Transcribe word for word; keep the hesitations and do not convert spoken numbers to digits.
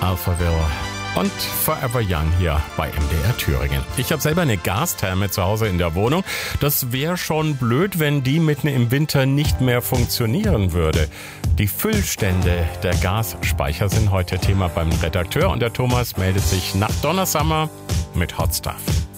Alphaville und Forever Young hier bei M D R Thüringen. Ich habe selber eine Gastherme zu Hause in der Wohnung. Das wäre schon blöd, wenn die mitten im Winter nicht mehr funktionieren würde. Die Füllstände der Gasspeicher sind heute Thema beim Redakteur und der Thomas meldet sich nach Donna Summer mit Hot Stuff.